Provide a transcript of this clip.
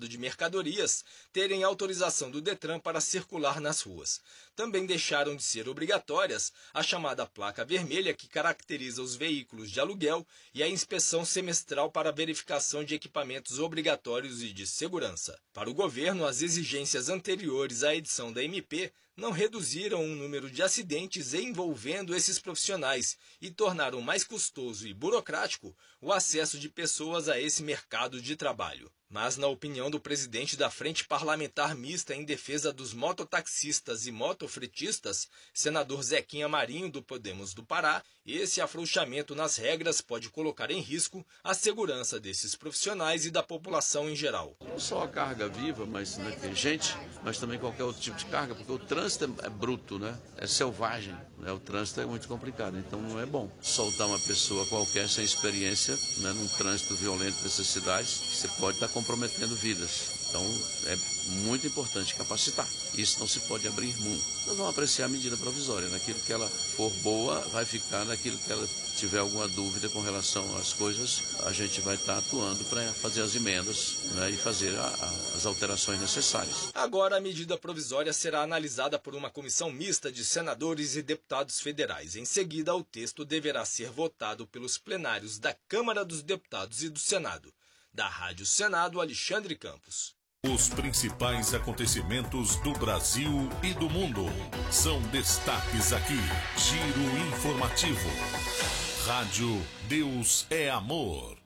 de mercadorias terem autorização do Detran para circular nas ruas. Também deixaram de ser obrigatórias a chamada placa vermelha, que caracteriza os veículos de aluguel, e a inspeção semestral para verificação de equipamentos obrigatórios e de segurança. Para o governo, as exigências anteriores à edição da MP não reduziram o número de acidentes envolvendo esses profissionais e tornaram mais custoso e burocrático o acesso de pessoas a esse mercado de trabalho. Mas, na opinião do presidente da Frente Parlamentar Mista em Defesa dos Mototaxistas e Motofretistas, senador Zequinha Marinho, do Podemos do Pará, esse afrouxamento nas regras pode colocar em risco a segurança desses profissionais e da população em geral. Não só a carga viva, mas gente, mas também qualquer outro tipo de carga, porque o trânsito é bruto, né? É selvagem, né? O trânsito é muito complicado, então não é bom soltar uma pessoa qualquer sem experiência, né, num trânsito violento dessas cidades. Você pode estar comprometendo vidas. Então é muito importante capacitar. Isso não se pode abrir mão. Nós vamos apreciar a medida provisória. Naquilo que ela for boa, vai ficar. Naquilo que ela tiver alguma dúvida com relação às coisas, a gente vai estar atuando para fazer as emendas, né, e fazer as alterações necessárias. Agora a medida provisória será analisada por uma comissão mista de senadores e deputados federais. Em seguida, o texto deverá ser votado pelos plenários da Câmara dos Deputados e do Senado. Da Rádio Senado, Alexandre Campos. Os principais acontecimentos do Brasil e do mundo são destaques aqui. Giro informativo. Rádio Deus é Amor.